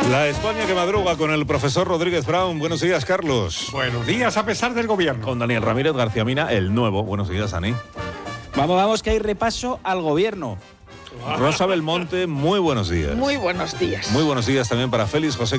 La España que madruga con el profesor Rodríguez Brown. Buenos días, Carlos. Buenos días, a pesar del gobierno. Con Daniel Ramírez García Mina, el nuevo. Buenos días, Dani. Vamos, que hay repaso al gobierno. Rosa Belmonte, muy buenos días. Muy buenos días. Muy buenos días también para Félix José